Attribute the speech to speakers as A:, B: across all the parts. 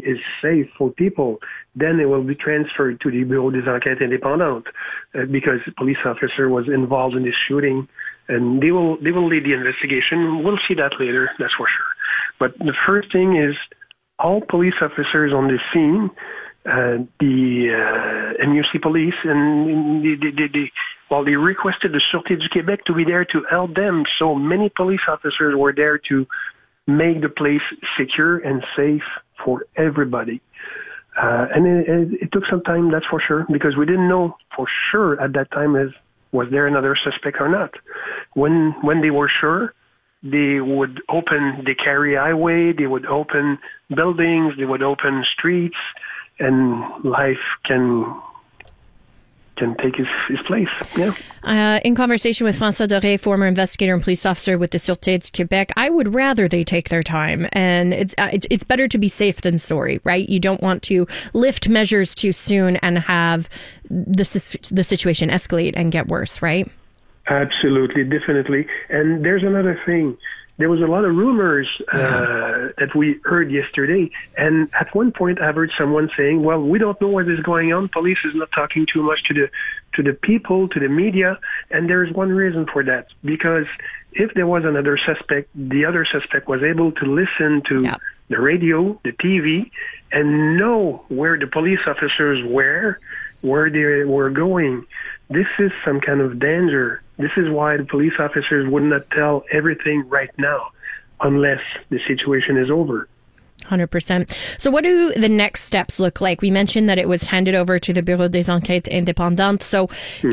A: is safe for people, then it will be transferred to the Bureau des Enquêtes Indépendantes because the police officer was involved in this shooting, and they will lead the investigation. We'll see that later, that's for sure. But the first thing is all police officers on the scene, the MUC police, and they requested the Sûreté du Québec to be there to help them. So many police officers were there to make the place secure and safe for everybody. And it took some time, that's for sure, because we didn't know for sure at that time was there another suspect or not. When they were sure, they would open the Carey Highway, they would open buildings, they would open streets, and life can take his place. Yeah.
B: In conversation with François Doré, former investigator and police officer with the Sûreté du Québec, I would rather they take their time, and it's better to be safe than sorry, right? You don't want to lift measures too soon and have the situation escalate and get worse, right?
A: Absolutely, definitely. And there's another thing. There was a lot of rumors that we heard yesterday, and at one point I've heard someone saying, well, we don't know what is going on. Police is not talking too much to the people, to the media, and there's one reason for that. Because if there was another suspect, the other suspect was able to listen to the radio, the TV, and know where the police officers were, where they were going. This is some kind of danger. This is why the police officers would not tell everything right now unless the situation is over.
B: 100%. So what do the next steps look like? We mentioned that it was handed over to the Bureau des Enquêtes Indépendantes. So,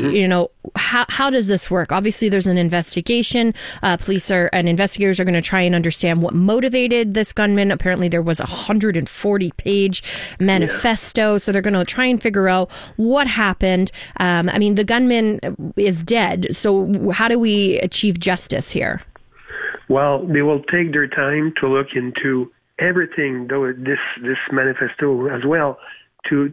B: how does this work? Obviously, there's an investigation. Police and investigators are going to try and understand what motivated this gunman. Apparently, there was a 140-page manifesto. So they're going to try and figure out what happened. The gunman is dead. So how do we achieve justice here?
A: Well, they will take their time to look into everything, though this manifesto as well, to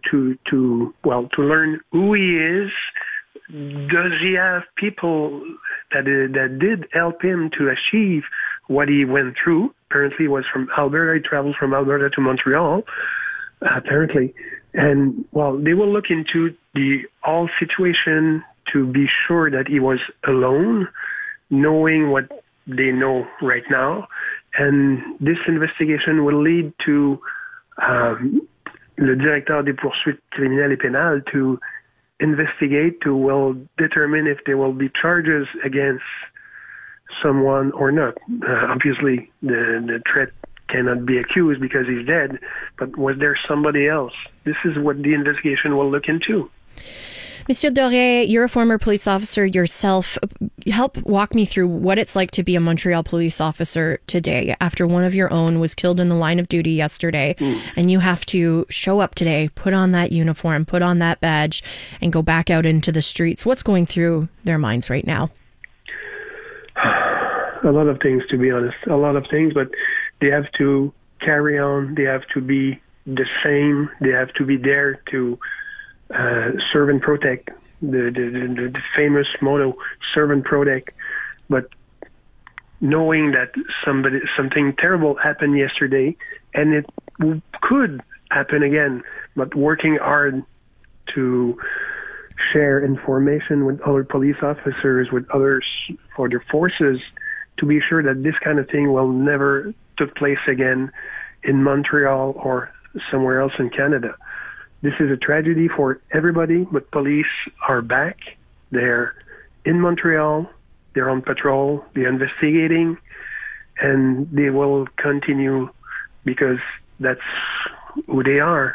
A: learn who he is. Does he have people that did help him to achieve what he went through? Apparently, he was from Alberta. He traveled from Alberta to Montreal. Apparently, and they will look into the whole situation to be sure that he was alone, knowing what they know right now. And this investigation will lead to le directeur des poursuites criminelles et pénales to investigate, will determine if there will be charges against someone or not. Obviously, the threat cannot be accused because he's dead, but was there somebody else? This is what the investigation will look into.
B: Monsieur Doré, you're a former police officer yourself. Help walk me through what it's like to be a Montreal police officer today after one of your own was killed in the line of duty yesterday, and you have to show up today, put on that uniform, put on that badge, and go back out into the streets. What's going through their minds right now?
A: A lot of things, to be honest. A lot of things, but they have to carry on. They have to be the same. They have to be there to serve and protect, the famous motto, serve and protect. But knowing that something terrible happened yesterday, and it could happen again, but working hard to share information with other police officers, with others for their forces, to be sure that this kind of thing will never take place again in Montreal or somewhere else in Canada. This is a tragedy for everybody, but police are back. They're in Montreal. They're on patrol. They're investigating, and they will continue because that's who they are.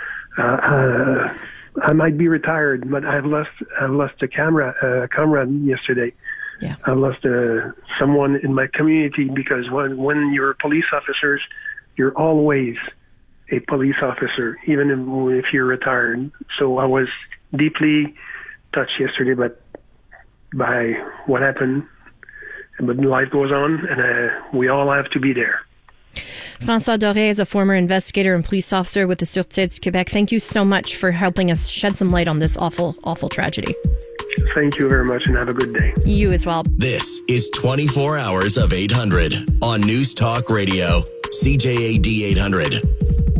A: I might be retired, but I've lost a comrade yesterday.
B: Yeah.
A: I've lost someone in my community because when you're police officers, you're always a police officer, even if you're retired. So I was deeply touched yesterday by what happened. But life goes on, and we all have to be there.
B: François Doré is a former investigator and police officer with the Sûreté du Québec. Thank you so much for helping us shed some light on this awful, awful tragedy.
A: Thank you very much, and have a good day.
B: You as well.
C: This is 24 Hours of 800 on News Talk Radio, CJAD 800.